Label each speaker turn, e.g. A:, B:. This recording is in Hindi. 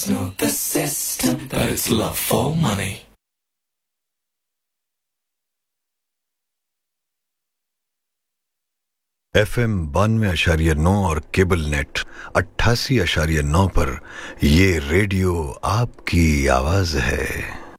A: Not the system, but it's love for money.
B: FM 92.9 और केबल नेट 88.9 पर ये रेडियो आपकी आवाज है।